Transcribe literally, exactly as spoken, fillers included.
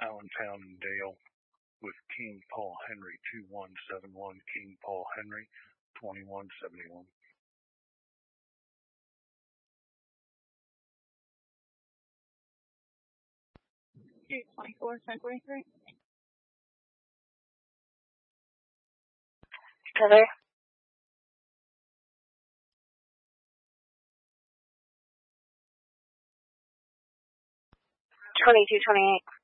Allentown and Dale with King Paul Henry two one seven one, King Paul Henry twenty-one seventy-one. two twenty-four, ten twenty-three. Heather. twenty-two twenty-eight.